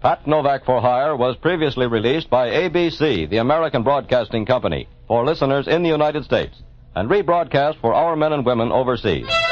Pat Novak for Hire was previously released by ABC, the American Broadcasting Company, for listeners in the United States, and rebroadcast for our men and women overseas.